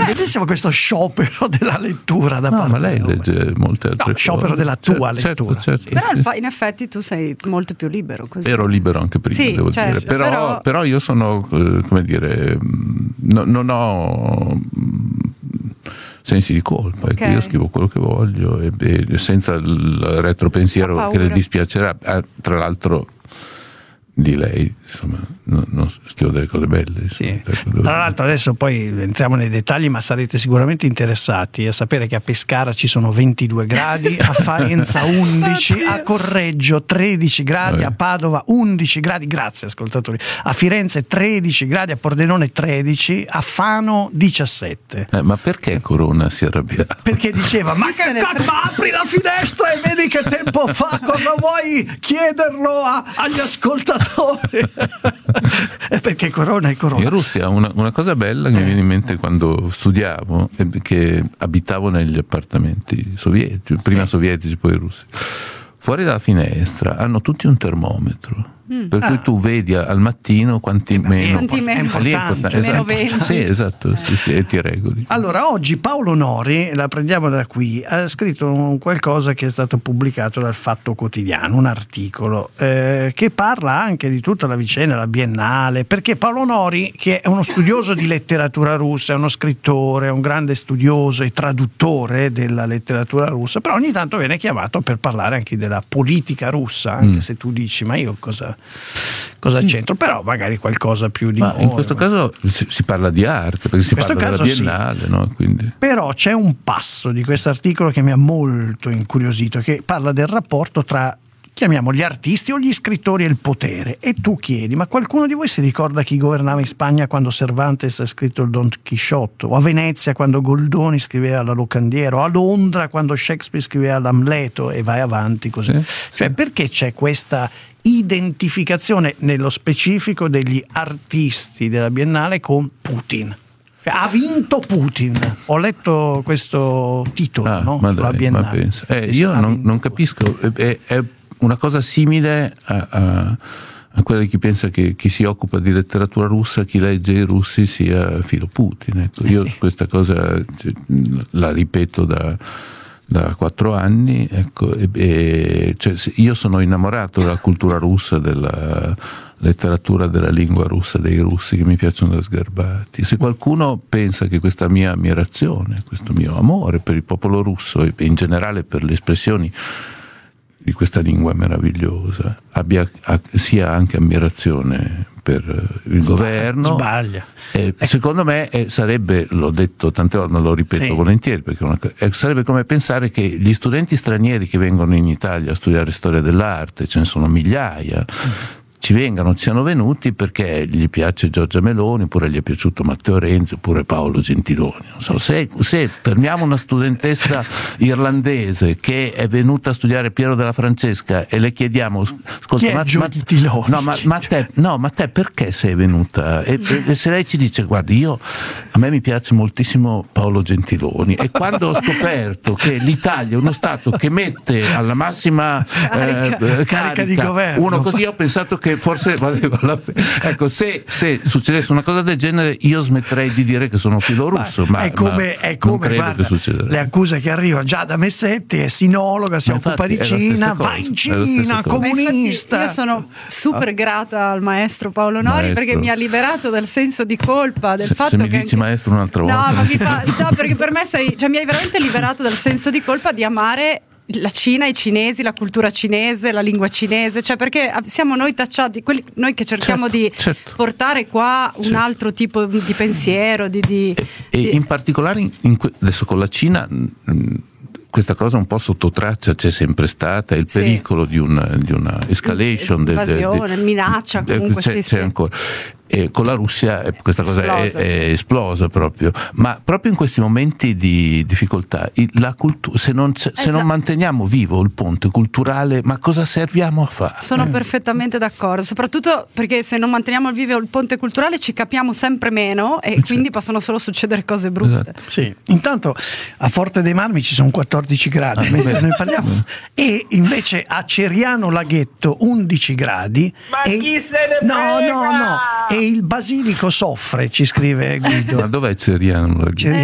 bellissimo questo sciopero della lettura da No, parte ma lei di Roma. legge molte altre cose. Sciopero della tua lettura. Certo. Però in effetti tu sei molto più libero così. Ero libero anche prima, Sì, devo certo, dire. Però io sono, come dire, non ho sensi di colpa. Ok. Io scrivo quello che voglio e senza il retropensiero Ho che le paura. dispiacerà. Tra l'altro di lei, insomma, non scrivo delle cose belle. Insomma, Sì. Tra l'altro adesso poi entriamo nei dettagli, ma sarete sicuramente interessati a sapere che a Pescara ci sono 22 gradi, a Faenza 11, a Correggio 13 gradi, a Padova 11 gradi, grazie ascoltatori, a Firenze 13 gradi, a Pordenone 13, a Fano 17. Ma perché Corona si è arrabbiata? Perché diceva ma apri la finestra e vedi che tempo fa, cosa vuoi chiederlo agli ascoltatori? Perché Corona è Corona. In Russia una cosa bella che mi viene in mente quando studiavo è che abitavo negli appartamenti sovietici, prima sovietici poi russi. Fuori dalla finestra hanno tutti un termometro. Per cui tu vedi al mattino quanti meno. Quanti meno. Lì è importante. Meno Esatto. 20. Sì, esatto, sì, e ti regoli. Allora, oggi Paolo Nori, la prendiamo da qui, ha scritto qualcosa che è stato pubblicato dal Fatto Quotidiano, un articolo che parla anche di tutta la vicenda, la Biennale, perché Paolo Nori, che è uno studioso di letteratura russa, è uno scrittore, è un grande studioso e traduttore della letteratura russa, però ogni tanto viene chiamato per parlare anche della politica russa, anche se tu dici, ma io cosa c'entro? Però magari qualcosa più di Ma in questo caso si parla di arte, perché si parla della Biennale, sì. no? Quindi. Però c'è un passo di questo articolo che mi ha molto incuriosito, che parla del rapporto tra, chiamiamo, gli artisti o gli scrittori e il potere, e tu chiedi, ma qualcuno di voi si ricorda chi governava in Spagna quando Cervantes ha scritto il Don Chisciotte, o a Venezia quando Goldoni scriveva la Locandiera, o a Londra quando Shakespeare scriveva l'Amleto, e vai avanti così. Cioè, perché c'è questa identificazione nello specifico degli artisti della Biennale con Putin? Cioè, ha vinto Putin. Ho letto questo titolo, no? Ma Sulla dai, Biennale. ma pensa. Io non capisco, è una cosa simile a quella di chi pensa che chi si occupa di letteratura russa, chi legge i russi sia filo Putin. Ecco, io questa cosa la ripeto da 4 anni, ecco, cioè, io sono innamorato della cultura russa, della letteratura della lingua russa, dei russi, che mi piacciono da sgarbati. Se qualcuno pensa che questa mia ammirazione, questo mio amore per il popolo russo e in generale per le espressioni di questa lingua meravigliosa sia anche ammirazione per il governo, sbaglia. Secondo me sarebbe, l'ho detto tante volte, ma lo ripeto volentieri, perché sarebbe come pensare che gli studenti stranieri che vengono in Italia a studiare storia dell'arte, ce ne sono migliaia, siano venuti perché gli piace Giorgia Meloni, oppure gli è piaciuto Matteo Renzi, oppure Paolo Gentiloni. Non so, se fermiamo una studentessa irlandese che è venuta a studiare Piero della Francesca e le chiediamo, ascolta, ma te perché sei venuta? E se lei ci dice, guardi, a me mi piace moltissimo Paolo Gentiloni, e quando ho scoperto che l'Italia è uno Stato che mette alla massima carica di governo uno così, ho pensato che forse valeva la pena. Ecco, se succedesse una cosa del genere, io smetterei di dire che sono filorusso, ma è come non credo, guarda, che succederà. le accuse che arrivano già da Messetti, è sinologa, si occupa di Cina, va in Cina, comunista. Io sono super grata al maestro Paolo Nori, perché mi ha liberato dal senso di colpa del fatto se mi che dici maestro un'altra volta. No, perché per me mi hai veramente liberato dal senso di colpa di amare la Cina, i cinesi, la cultura cinese, la lingua cinese, cioè perché siamo noi tacciati, noi che cerchiamo di portare qua un altro tipo di pensiero, e in particolare adesso con la Cina questa cosa un po' sotto traccia c'è sempre stata, il pericolo di una escalation, invasione, minaccia, comunque c'è ancora. E con la Russia questa cosa è esplosa proprio, ma proprio in questi momenti di difficoltà la cultura, se non manteniamo vivo il ponte culturale, ma cosa serviamo a fare? Sono perfettamente d'accordo, soprattutto perché se non manteniamo vivo il ponte culturale ci capiamo sempre meno e quindi possono solo succedere cose brutte. Esatto. Sì. Intanto a Forte dei Marmi ci sono 14 gradi mentre noi parliamo, e invece a Ceriano Laghetto 11 gradi. Ma chi se ne frega? No, e il basilico soffre, ci scrive Guido. Ma dov'è Ceriano?